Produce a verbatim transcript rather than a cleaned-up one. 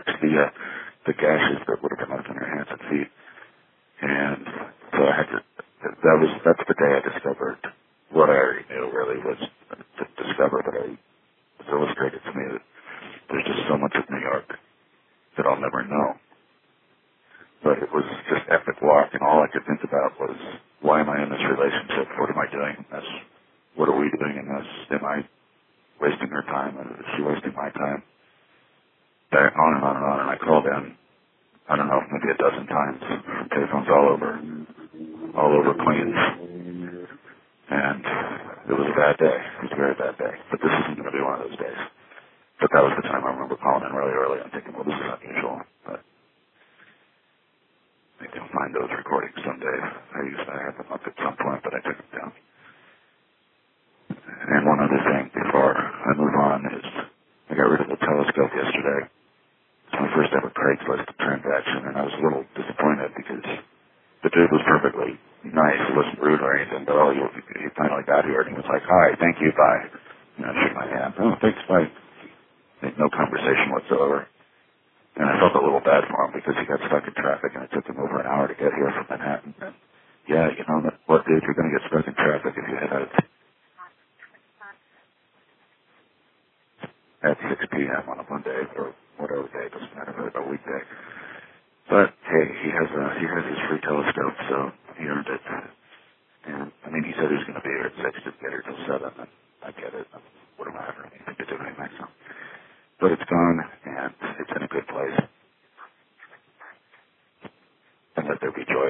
marks, the uh, the gashes that would have been left on her hands and feet. And so I had to. That was that's the day I discovered what I already knew. Really was to discover that I was illustrated to me that there's just so much of New York that I'll never know. But it was just epic walk, and all I could think about was, why am I in this relationship? What am I doing in this? What are we doing in this? Am I wasting her time? Is she wasting my time? Back on and on and on, and I called in, I don't know, maybe a dozen times. Telephones all over, all over Queens. And it was a bad day. It was a very bad day. But this isn't going to be one of those days. But that was the time I remember calling in really early and thinking, well, this is unusual. But I can find those recordings someday. I used to have them up at some point, but I took them down. And one other thing before I move on is I got rid of the telescope yesterday. It's my first ever Craigslist transaction, and I was a little disappointed because the dude was perfectly nice. He wasn't rude or anything, but oh, he, he finally got here, and he was like, hi, thank you, bye. And I shook my hand. Oh, thanks, bye. No conversation whatsoever. And I felt a little bad for him because he got stuck in traffic, and it took him over an hour to get here from Manhattan. And yeah, you know what, dude, you're going to get stuck in traffic if you head out at six p.m. on a Monday or whatever day, doesn't matter, a weekday. But hey, he has a, he has his free telescope, so he earned it. And I mean, he said he was going to be here at six to get here till seven, and I get it. What am I having anything to do anyway? So, but it's gone, and it's in a good place. And let there be joy.